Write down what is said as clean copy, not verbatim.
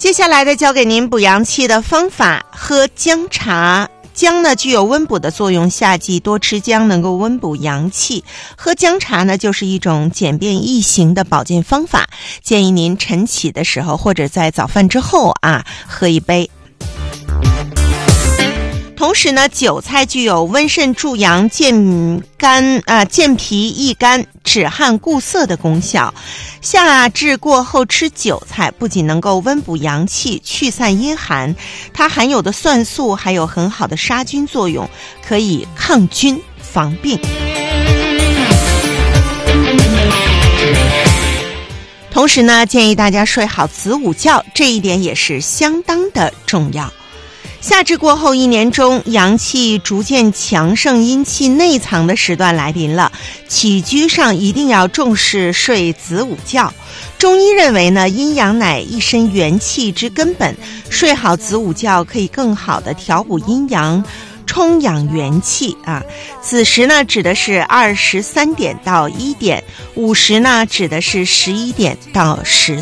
接下来的教给您补阳气的方法，喝姜茶。姜呢具有温补的作用，夏季多吃姜能够温补阳气。喝姜茶呢就是一种简便易行的保健方法，建议您晨起的时候或者在早饭之后喝一杯。同时呢，韭菜具有温肾助阳、健脾益肝、止汗固涩的功效。夏至过后吃韭菜，不仅能够温补阳气、祛散阴寒，它含有的蒜素还有很好的杀菌作用，可以抗菌防病。同时呢，建议大家睡好子午觉，这一点也是相当的重要。夏至过后一年中，阳气逐渐强盛、阴气内藏的时段来临了，起居上一定要重视睡子午觉。中医认为呢，阴阳乃一身元气之根本，睡好子午觉可以更好的调补阴阳，充养元气子时呢指的是23点到1点，午时呢指的是11点到13